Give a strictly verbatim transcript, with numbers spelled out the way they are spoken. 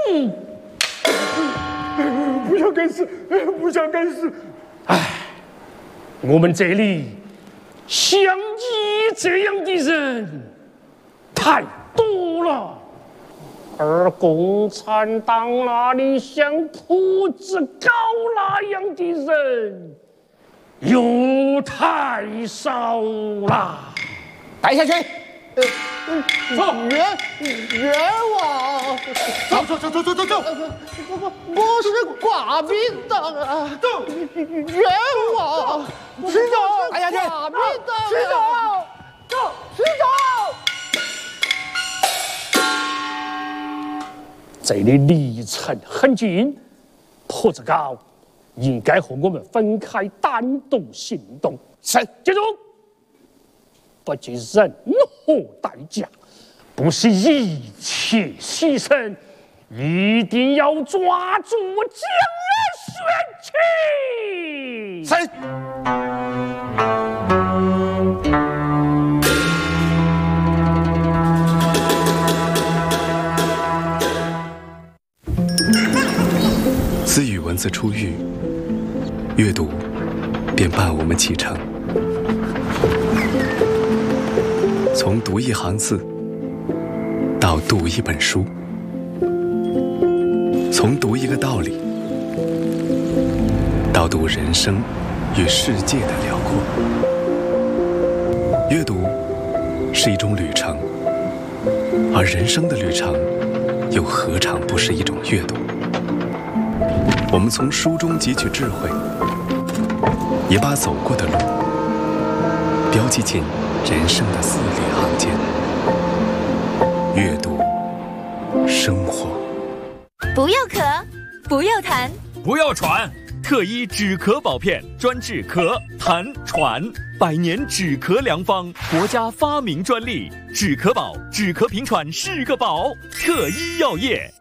不想该死，不想该死！唉，我们这里像你这样的人太多了，而共产党那里像朴子高那样的人又太少了。 带下去。 呃，冤冤枉！ 走走走走走走走！ 我我我是挂名党啊！ 走！ 冤枉！ 吃走！哎呀， 挂名党！ 吃走！走！吃走！ 这里离城很近，朴子高应该和我们分开单独行动。 是， 记住。 不计任何代价，不惜一切牺牲，一定要抓住蒋元轩去。 是。自语文字出狱，阅读便伴我们启程。 从读一行字到读一本书，从读一个道理到读人生与世界的辽阔。阅读是一种旅程，而人生的旅程又何尝不是一种阅读？我们从书中汲取智慧，也把走过的路标记进 人生的字里行间，阅读生活。 不要咳，不要痰， 不要喘。特医止咳宝片，专治咳、痰、喘，百年止咳良方，国家发明专利。止咳宝，止咳平喘是个宝。特医药业。